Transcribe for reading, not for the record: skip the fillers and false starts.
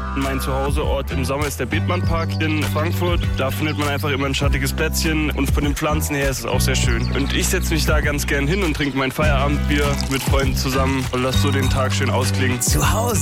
Mein Zuhauseort im Sommer ist der Bethmann-Park in Frankfurt. Da findet man einfach immer ein schattiges Plätzchen und von den Pflanzen her ist es auch sehr schön. Und ich setze mich da ganz gern hin und trinke mein Feierabendbier mit Freunden zusammen und lasse so den Tag schön ausklingen. Zu Hause